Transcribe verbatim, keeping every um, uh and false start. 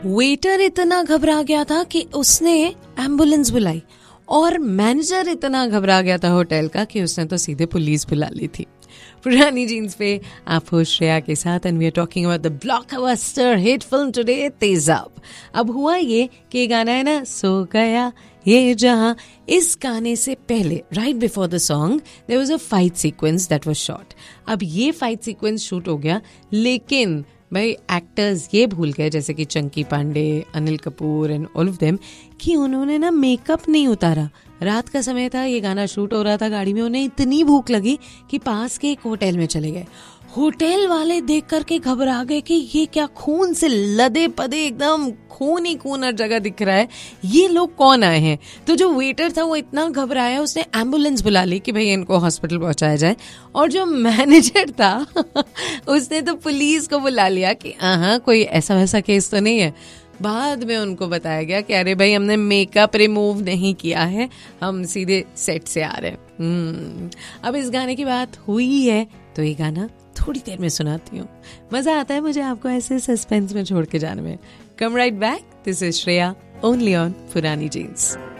Waiter इतना घबरा गया था कि उसने एम्बुलेंस बुलाई और मैनेजर इतना घबरा गया था होटल का कि उसने तो सीधे पुलिस बुला ली थी। पुरानी जीन्स पे आप हो श्रेया के साथ and we are talking about the blockbuster hit film today तेजाब। अब हुआ ये कि ये गाना है ना, सो गया ये जहां, इस गाने से पहले right before the song there was a fight sequence that was shot. अब ये फाइट सीक्वेंस शूट हो गया, लेकिन भाई एक्टर्स ये भूल गए, जैसे कि Chunky Pandey, Anil Kapoor and all of them, कि उन्होंने ना मेकअप नहीं उतारा। रात का समय था, ये गाना शूट हो रहा था गाड़ी में, उन्हें इतनी भूख लगी कि पास के एक होटल में चले गए। होटल वाले देख करके घबरा गए कि ये क्या खून से लदे पदे, एकदम खून ही खून हर जगह दिख रहा है, ये लोग कौन आए हैं। तो जो वेटर था वो इतना घबराया, उसने एम्बुलेंस बुला ली कि भाई इनको हॉस्पिटल पहुंचाया जाए। और जो मैनेजर था उसने तो पुलिस को बुला लिया कि हाँ कोई ऐसा वैसा केस तो नहीं है। बाद में उनको बताया गया कि अरे भाई हमने मेकअप रिमूव नहीं किया है, हम सीधे सेट से आ रहे हैं। अब इस गाने की बात हुई है तो ये गाना थोड़ी देर में सुनाती हूँ। मजा आता है मुझे आपको ऐसे सस्पेंस में छोड़ के जाने में। कम right back, this is Shreya, only on पुरानी जीन्स।